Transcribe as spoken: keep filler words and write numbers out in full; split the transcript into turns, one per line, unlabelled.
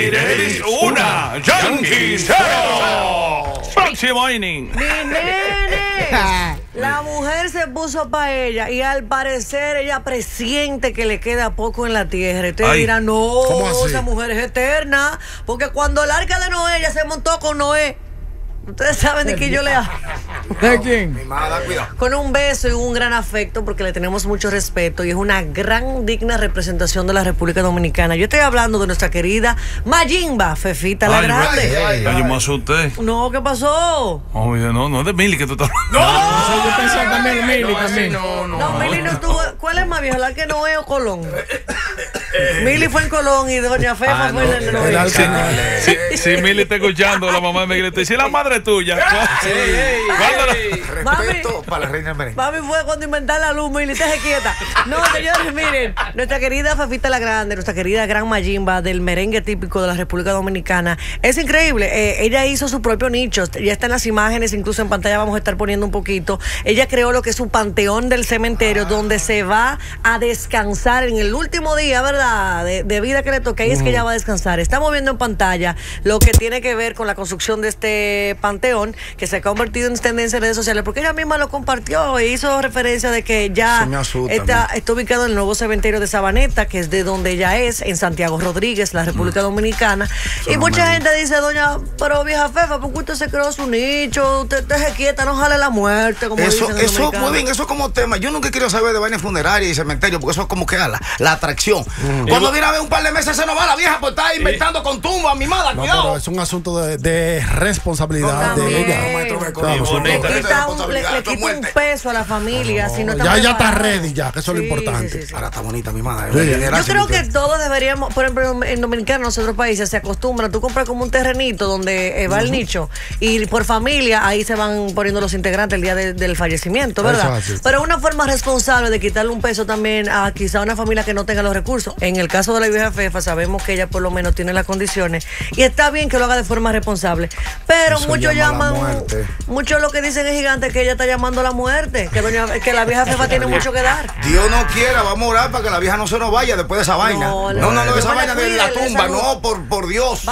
Tigres una, Yankees cero. Próximo inning.
Mi nene, la mujer se puso para ella y al parecer ella presiente que le queda poco en la tierra. Ustedes
Ay,
dirán, no,
¿cómo así?
esa mujer es eterna, porque cuando el arca de Noé ella se montó con Noé. Ustedes saben de qué yo le hablo.
¿De quién?
Mi madre, da cuidado.
Con un beso y un gran afecto, porque le tenemos mucho respeto y es una gran, digna representación de la República Dominicana. Yo estoy hablando de nuestra querida Mayimba, Fefita la
Ay,
Grande.
ay, ay, yo me asusté.
No, ¿qué pasó?
Oh, no, no es de Mili que tú estás hablando.
No, no, yo pensé también en Mili
No, así
también.
no, no.
No, Mili no estuvo. ¿Cuál es más vieja, la que Noé o Colón? Mili fue en Colón y Doña Fefa
Ah,
fue
no,
en
el
Noé.
alcanal.
Si, si Mili está escuchando, la mamá me grita, si la madre tuya. Guárdala.
Respeto para la reina del merengue.
Mami fue cuando inventar la luz, Mili, estése quieta. No, señores, miren, nuestra querida Fefita la Grande, nuestra querida gran Mayimba del merengue típico de la República Dominicana. Es increíble, eh, ella hizo su propio nicho, ya está en las imágenes, incluso en pantalla vamos a estar poniendo un poquito. Ella creó lo que es su panteón del cementerio, donde se va a descansar en el último día, ¿verdad? De, de vida que le toca, ahí es que ella va a descansar. Estamos viendo en pantalla lo que tiene que ver con la construcción de este panteón, que se ha convertido en tendencia en redes sociales, porque ella misma lo compartió e hizo referencia de que ya
Se me asusta,
está, está ubicado en el nuevo cementerio de Sabaneta, que es de donde ella es, en Santiago Rodríguez, la República Dominicana. Y mucha gente dice, doña, pero vieja Fefa, ¿por qué usted se creó su nicho? Usted, usted se quieta, no jale la muerte, como
Eso,
dicen en
eso,
dominicano.
muy bien, eso como tema. Yo nunca quiero saber de vainas funerarias y cementerio, porque eso es como que la, la atracción. Cuando viene a ver un par de meses se nos va la vieja por estar inventando con tumbas, mi madre,
No,
cuidado.
pero es un asunto de, de responsabilidad
No,
de
también.
ella.
Maestro, me
Claro,
conozco.
sí,
Le
Esto es
quita un, le,
responsabilidad,
le
esto es
quita un
muerte.
peso a la familia si no está
ya, ya está
preparado.
ready ya, que eso es
Sí,
lo importante.
sí, sí, sí.
Ahora está bonita mi madre.
Sí.
Yo creo que todos deberíamos, por ejemplo, en Dominicana, en los otros países se acostumbran, tú compras como un terrenito donde eh, va el nicho y por familia ahí se van poniendo los integrantes el día de- del fallecimiento, ¿verdad?
Eso es así.
Pero una forma responsable de quitarle un peso también a quizá una familia que no tenga los recursos. En el caso de la vieja Fefa, sabemos que ella por lo menos tiene las condiciones y está bien que lo haga de forma responsable. Pero
Eso
muchos
llama a la
llaman,
muerte.
muchos lo que dicen es gigante que ella está llamando a la muerte, que, doña, que la vieja Fefa tiene mucho que dar.
Dios no quiera, vamos a orar para que la vieja no se nos vaya después de esa vaina.
No,
No, no, no,
no.
esa
Dios
vaina
la
de la
cuide,
tumba,
salud.
no, por, por Dios.